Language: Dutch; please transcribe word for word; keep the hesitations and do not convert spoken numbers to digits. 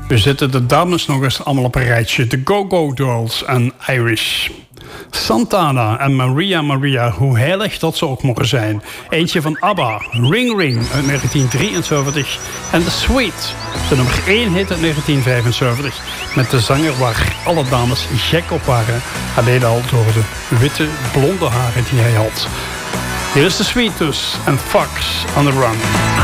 We zetten de dames nog eens allemaal op een rijtje. De Go-Go Dolls en Irish. Santana en Maria Maria, hoe heilig dat ze ook mogen zijn. Eentje van ABBA, Ring Ring uit negentien drieënzeventig. En The Sweet, de nummer één hit uit negentien vijfenzeventig. Met de zanger waar alle dames gek op waren. Alleen al door de witte, blonde haren die hij had. Hier is The Sweet dus en Fox on the Run.